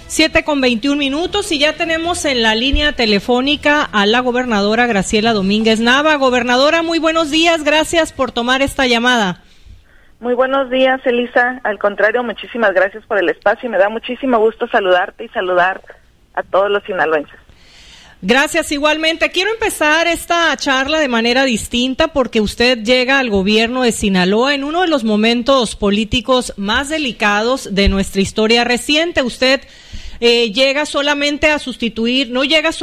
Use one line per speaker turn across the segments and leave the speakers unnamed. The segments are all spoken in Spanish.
7:21 y ya tenemos en la línea telefónica a la gobernadora Graciela Domínguez Nava. Gobernadora, muy buenos días, gracias por tomar esta llamada.
Muy buenos días, Elisa. Al contrario, muchísimas gracias por el espacio y me da muchísimo gusto saludarte y saludar a todos los sinaloenses.
Gracias, igualmente. Quiero empezar esta charla de manera distinta porque usted llega al gobierno de Sinaloa en uno de los momentos políticos más delicados de nuestra historia reciente. Usted no llega solamente a sustituir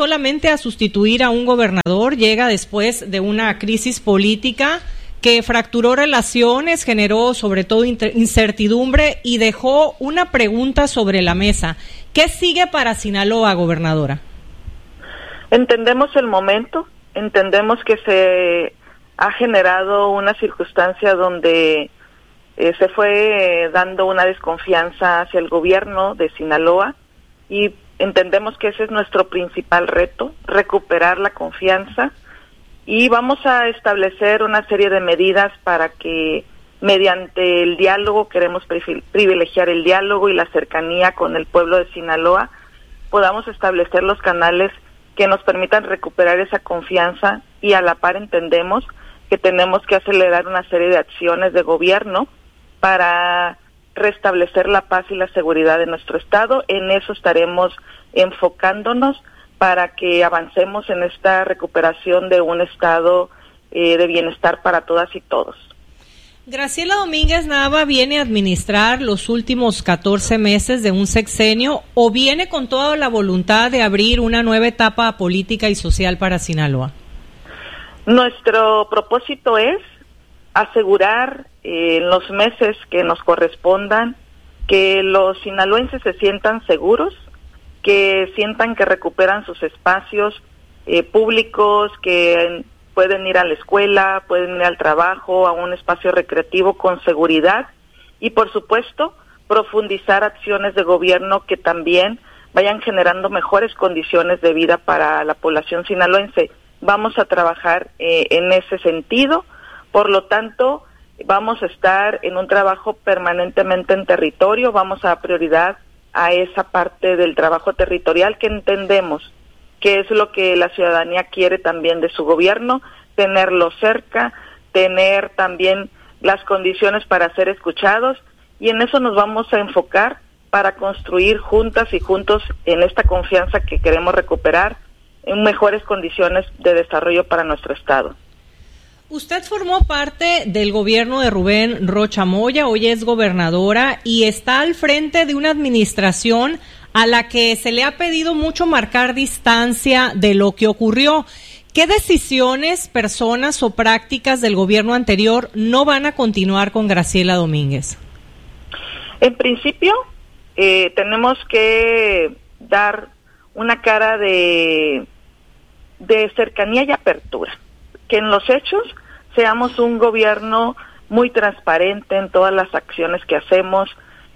a un gobernador, llega después de una crisis política que fracturó relaciones, generó sobre todo incertidumbre y dejó una pregunta sobre la mesa. ¿Qué sigue para Sinaloa, gobernadora?
Entendemos el momento, entendemos que se ha generado una circunstancia donde se fue dando una desconfianza hacia el gobierno de Sinaloa y entendemos que ese es nuestro principal reto, recuperar la confianza, y vamos a establecer una serie de medidas para que mediante el diálogo, queremos privilegiar el diálogo y la cercanía con el pueblo de Sinaloa, podamos establecer los canales que nos permitan recuperar esa confianza, y a la par entendemos que tenemos que acelerar una serie de acciones de gobierno para restablecer la paz y la seguridad de nuestro estado. En eso estaremos enfocándonos para que avancemos en esta recuperación de un estado de bienestar para todas y todos.
Graciela Domínguez Nava viene a administrar los últimos 14 meses de un sexenio, ¿o viene con toda la voluntad de abrir una nueva etapa política y social para Sinaloa?
Nuestro propósito es asegurar en los meses que nos correspondan que los sinaloenses se sientan seguros, que sientan que recuperan sus espacios públicos, que pueden ir a la escuela, pueden ir al trabajo, a un espacio recreativo con seguridad, y por supuesto profundizar acciones de gobierno que también vayan generando mejores condiciones de vida para la población sinaloense. Vamos a trabajar en ese sentido, por lo tanto vamos a estar en un trabajo permanentemente en territorio, vamos a dar prioridad a esa parte del trabajo territorial que entendemos que es lo que la ciudadanía quiere también de su gobierno, tenerlo cerca, tener también las condiciones para ser escuchados, y en eso nos vamos a enfocar para construir juntas y juntos en esta confianza que queremos recuperar en mejores condiciones de desarrollo para nuestro estado.
Usted formó parte del gobierno de Rubén Rocha Moya, hoy es gobernadora y está al frente de una administración a la que se le ha pedido mucho marcar distancia de lo que ocurrió. ¿Qué decisiones, personas o prácticas del gobierno anterior no van a continuar con Graciela Domínguez?
En principio, tenemos que dar una cara de cercanía y apertura, que en los hechos seamos un gobierno muy transparente en todas las acciones que hacemos,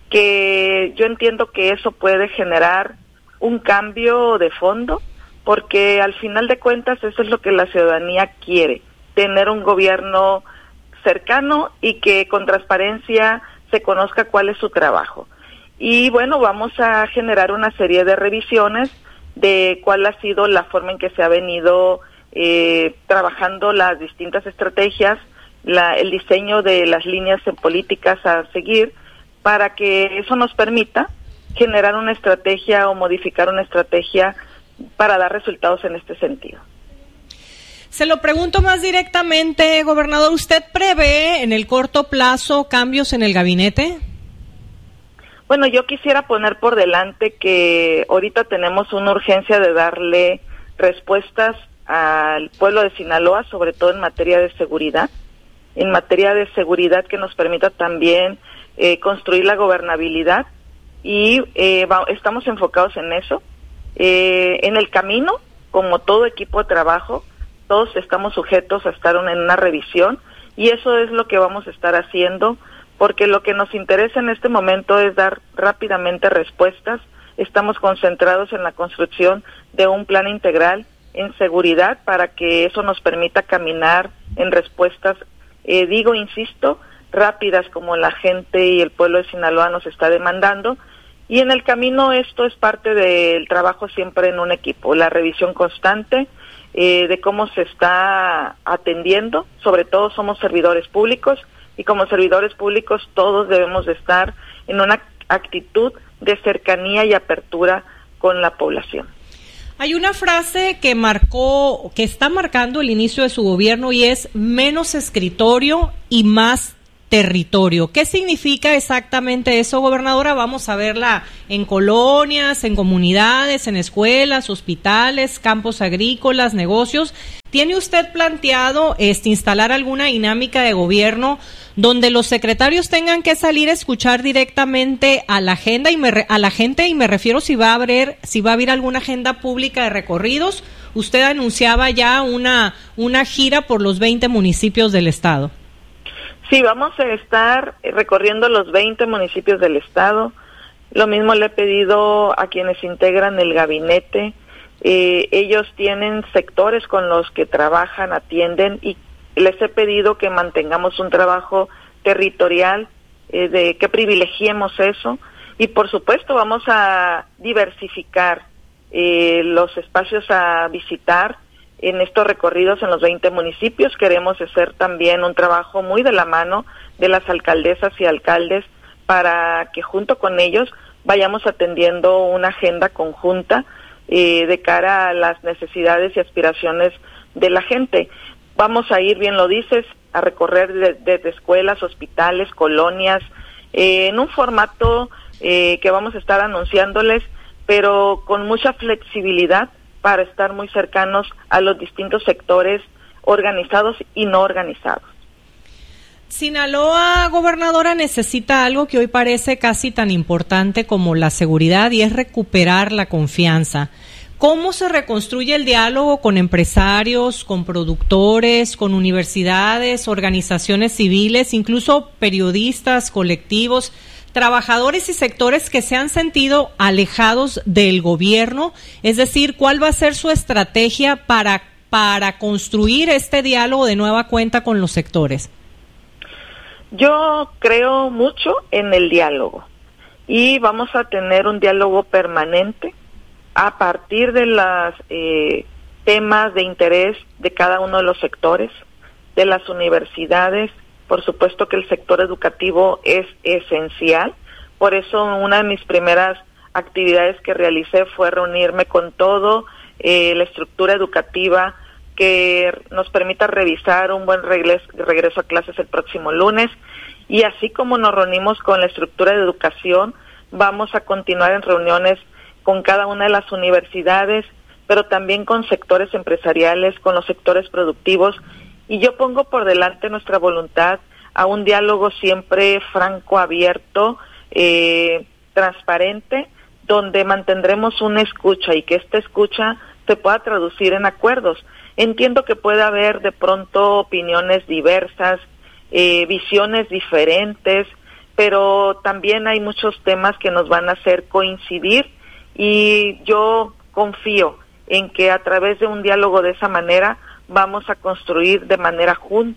que yo entiendo que eso puede generar un cambio de fondo, porque al final de cuentas eso es lo que la ciudadanía quiere, tener un gobierno cercano y que con transparencia se conozca cuál es su trabajo. Y bueno, vamos a generar una serie de revisiones de cuál ha sido la forma en que se ha venido trabajando las distintas estrategias, el diseño de las líneas en políticas a seguir, para que eso nos permita generar una estrategia o modificar una estrategia para dar resultados en este sentido.
Se lo pregunto más directamente, gobernador, ¿usted prevé en el corto plazo cambios en el gabinete?
Bueno, yo quisiera poner por delante que ahorita tenemos una urgencia de darle respuestas al pueblo de Sinaloa, sobre todo en materia de seguridad, que nos permita también construir la gobernabilidad, y estamos enfocados en eso. En el camino, como todo equipo de trabajo, todos estamos sujetos a estar en una revisión, y eso es lo que vamos a estar haciendo, porque lo que nos interesa en este momento es dar rápidamente respuestas. Estamos concentrados en la construcción de un plan integral en seguridad para que eso nos permita caminar en respuestas, insisto, rápidas como la gente y el pueblo de Sinaloa nos está demandando, Y en el camino esto es parte del trabajo siempre en un equipo, la revisión constante de cómo se está atendiendo. Sobre todo somos servidores públicos y como servidores públicos todos debemos de estar en una actitud de cercanía y apertura con la población.
Hay una frase que está marcando el inicio de su gobierno y es menos escritorio y más territorio. ¿Qué significa exactamente eso, gobernadora? Vamos a verla en colonias, en comunidades, en escuelas, hospitales, campos agrícolas, negocios. ¿Tiene usted planteado instalar alguna dinámica de gobierno donde los secretarios tengan que salir a escuchar directamente a la agenda a la gente, y me refiero si va a haber alguna agenda pública de recorridos? Usted anunciaba ya una gira por los 20 municipios del estado.
Sí, vamos a estar recorriendo los 20 municipios del estado. Lo mismo le he pedido a quienes integran el gabinete. Ellos tienen sectores con los que trabajan, atienden, y les he pedido que mantengamos un trabajo territorial, de que privilegiemos eso. Y por supuesto vamos a diversificar los espacios a visitar en estos recorridos en los 20 municipios. Queremos hacer también un trabajo muy de la mano de las alcaldesas y alcaldes para que junto con ellos vayamos atendiendo una agenda conjunta de cara a las necesidades y aspiraciones de la gente. Vamos a ir, bien lo dices, a recorrer desde escuelas, hospitales, colonias, en un formato que vamos a estar anunciándoles, pero con mucha flexibilidad para estar muy cercanos a los distintos sectores organizados y no organizados.
Sinaloa, gobernadora, necesita algo que hoy parece casi tan importante como la seguridad, y es recuperar la confianza. ¿Cómo se reconstruye el diálogo con empresarios, con productores, con universidades, organizaciones civiles, incluso periodistas, colectivos, trabajadores y sectores que se han sentido alejados del gobierno? Es decir, ¿cuál va a ser su estrategia para construir este diálogo de nueva cuenta con los sectores?
Yo creo mucho en el diálogo y vamos a tener un diálogo permanente a partir de los temas de interés de cada uno de los sectores, de las universidades. Por supuesto que el sector educativo es esencial, por eso una de mis primeras actividades que realicé fue reunirme con todo la estructura educativa que nos permita revisar un buen regreso a clases el próximo lunes, y así como nos reunimos con la estructura de educación, vamos a continuar en reuniones con cada una de las universidades, pero también con sectores empresariales, con los sectores productivos, y yo pongo por delante nuestra voluntad a un diálogo siempre franco, abierto, transparente, donde mantendremos una escucha y que esta escucha se pueda traducir en acuerdos. Entiendo que puede haber de pronto opiniones diversas, visiones diferentes, pero también hay muchos temas que nos van a hacer coincidir, y yo confío en que a través de un diálogo de esa manera vamos a construir de manera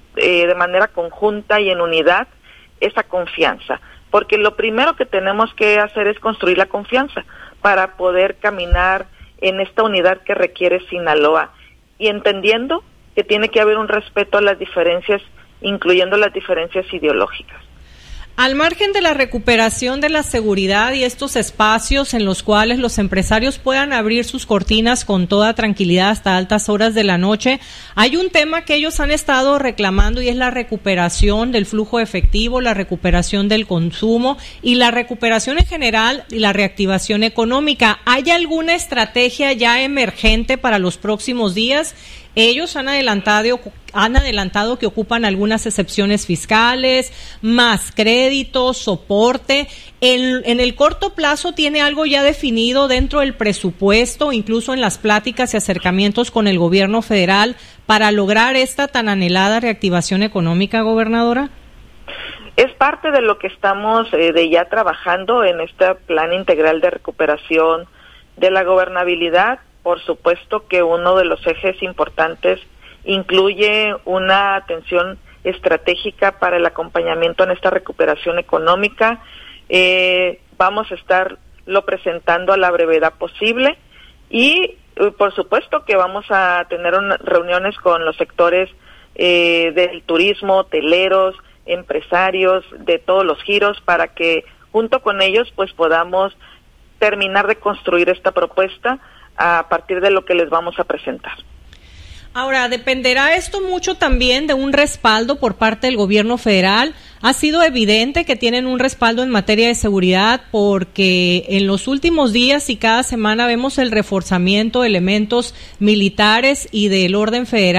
conjunta y en unidad esa confianza, porque lo primero que tenemos que hacer es construir la confianza para poder caminar en esta unidad que requiere Sinaloa, y entendiendo que tiene que haber un respeto a las diferencias, incluyendo las diferencias ideológicas.
Al margen de la recuperación de la seguridad y estos espacios en los cuales los empresarios puedan abrir sus cortinas con toda tranquilidad hasta altas horas de la noche, hay un tema que ellos han estado reclamando, y es la recuperación del flujo efectivo, la recuperación del consumo y la recuperación en general y la reactivación económica. ¿Hay alguna estrategia ya emergente para los próximos días? Ellos han adelantado que ocupan algunas excepciones fiscales, más créditos, soporte. En el corto plazo, ¿tiene algo ya definido dentro del presupuesto, incluso en las pláticas y acercamientos con el gobierno federal, para lograr esta tan anhelada reactivación económica, gobernadora?
Es parte de lo que estamos ya trabajando en este plan integral de recuperación de la gobernabilidad. Por supuesto que uno de los ejes importantes incluye una atención estratégica para el acompañamiento en esta recuperación económica. Vamos a estar presentando a la brevedad posible y por supuesto que vamos a tener reuniones con los sectores del turismo, hoteleros, empresarios, de todos los giros, para que junto con ellos pues podamos terminar de construir esta propuesta a partir de lo que les vamos a presentar.
Ahora, dependerá esto mucho también de un respaldo por parte del gobierno federal. Ha sido evidente que tienen un respaldo en materia de seguridad porque en los últimos días y cada semana vemos el reforzamiento de elementos militares y del orden federal